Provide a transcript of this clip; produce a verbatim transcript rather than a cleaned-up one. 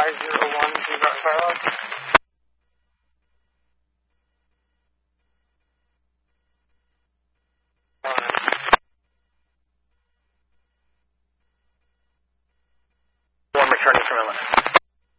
five zero one zero Charlotte. One returning from Illinois.